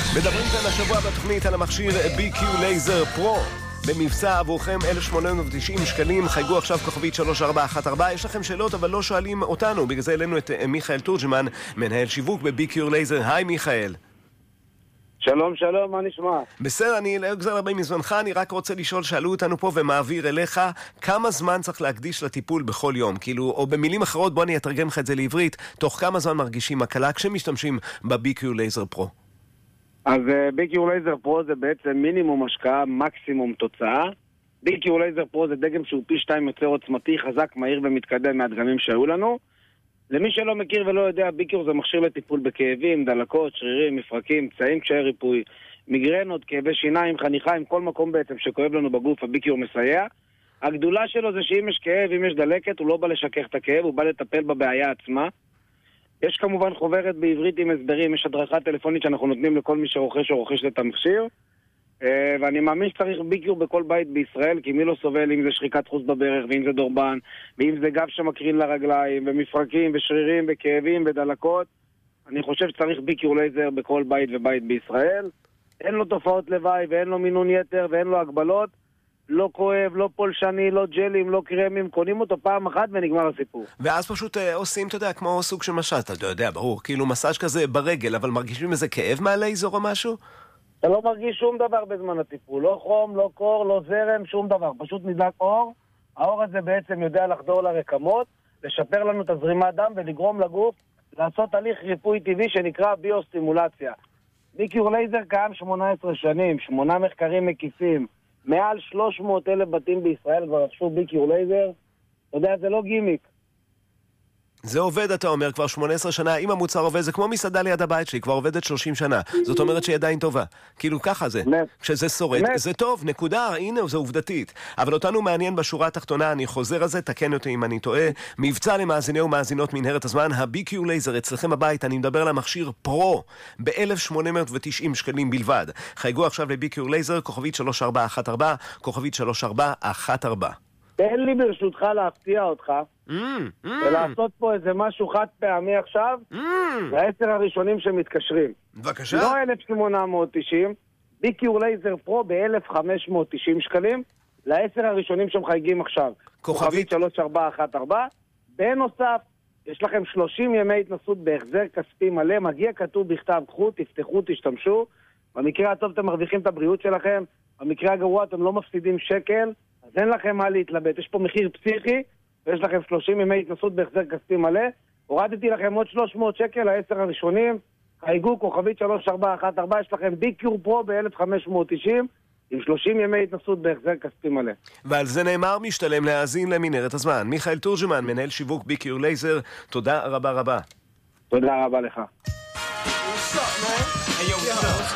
מדברים כאן השבוע בתוכנית על המכשיר BQ לייזר פרו. במבצע עבורכם 1,890 שקלים, חייגו עכשיו כוכבית 3414. יש לכם שאלות אבל לא שואלים אותנו, בגלל זה אלינו את מיכאל תורג'מן, מנהל שיווק ב-BQ לייזר. היי מיכאל. שלום, שלום, מה נשמע? בסדר, אני לא אגזר הרבה מזמנך, אני רק רוצה לשאול, שאלו אותנו פה ומעביר אליך, כמה זמן צריך להקדיש לטיפול בכל יום? כאילו, או במילים אחרות, בוא אני אתרגם לך את זה לעברית, תוך כמה זמן מרגישים הקלה כשמשתמשים ב-BQ לייזר פרו? אז BQ לייזר פרו זה בעצם מינימום השקעה, מקסימום תוצאה. BQ לייזר פרו זה דגם שהוא פי 2 יותר עוצמתי, חזק, מהיר ומתקדם מהדגמים שהיו לנו. למי שלא מכיר ולא יודע, BQ זה מכשיר לטיפול בכאבים, דלקות, שרירים, מפרקים, פצעים, קשיי ריפוי, מיגרנות, כאבי שיניים, חניכיים, כל מקום בעצם שכואב לנו בגוף, ה-BQ מסייע. הגדולה שלו זה שאם יש כאב, אם יש דלקת, הוא לא בא לשכך את הכאב, הוא בא לטפל בבעיה עצמה. יש כמובן חוברת בעברית עם הסברים, יש הדרכה טלפונית שאנחנו נותנים לכל מי שרוכש או רוכש את המכשיר. ואני מאמין שצריך BQ בכל בית בישראל, כי מי לא סובל אם זה שחיקת חוץ בברך, ואם זה דורבן, ואם זה גב שמקרין לרגליים, ומפרקים, ושרירים, וכאבים, ודלקות. אני חושב שצריך BQ לייזר בכל בית ובית בישראל. אין לו תופעות לוואי, ואין לו מינון יתר, ואין לו הגבלות. לא כואב, לא פולשני, לא ג'לים, לא קרמים, קונים אותו פעם אחת ונגמר הסיפור. ואז פשוט עושים, אתה יודע, כמו סוג של משל, אתה יודע, ברור, כאילו מסאז' כזה ברגל, אבל מרגישים איזה כאב מהלייזר או משהו? אתה לא מרגיש שום דבר בזמן הטיפול, לא חום, לא קור, לא זרם, שום דבר, פשוט נדלק אור. האור הזה בעצם יודע לחדור לרקמות, לשפר לנו את הזרימת דם ולגרום לגוף לעשות הליך ריפוי טבעי שנקרא ביוסטימולציה. BQ לייזר קיים 18 שנים, 8 מחקרים מקיפים, מעל 300,000 בתים בישראל כבר רכשו BQ לייזר. אתה יודע, זה לא גימיק. זה עובד, אתה אומר, כבר 18 שנה, אם המוצר עובד, זה כמו מסעדה ליד הבית שלי, כבר עובדת 30 שנה. זאת אומרת שהיא עדיין טובה. כאילו ככה זה. כשזה שורד, זה טוב, נקודה, הנה, זה עובדתית. אבל אותנו מעניין בשורה התחתונה, אני חוזר על זה, תקן אותי אם אני טועה. מבצע למאזיני ומאזינות מנהרת הזמן, ה-BQ לייזר אצלכם הבית, אני מדבר על המכשיר פרו, ב-1,890 שקלים בלבד. חייגו עכשיו ל-BQ לייזר, כוכבית 3414, כוכבית 3414. תן לי ברשותך להפתיע אותך ולעשות פה איזה משהו חד פעמי עכשיו ל10 הראשונים שמתקשרים. בבקשה. לא 1,890, BQ לייזר פרו ב-1,590 שקלים ל10 הראשונים שמחייגים עכשיו. כוכבית 3414. בנוסף, יש לכם 30 ימי התנסות בהחזר כספי מלא, מגיע כתוב בכתב, קחו, תפתחו, תשתמשו. במקרה הטוב אתם מרוויחים את הבריאות שלכם, במקרה הגרוע אתם לא מפסידים שקל, אז אין לכם מה להתלבט. יש פה מחיר פסיכי, ויש לכם 30 ימי התנסות בהחזר כספי מלא. הורדתי לכם עוד 300 שקל ל10 הראשונים. חייגו, כוכבית 3414, יש לכם BQ פרו ב-1,590, עם 30 ימי התנסות בהחזר כספי מלא. ועל זה נאמר משתלם להאזין למנהרת הזמן. מיכאל תורג'מן, מנהל שיווק BQ לייזר, תודה רבה רבה. תודה רבה לך.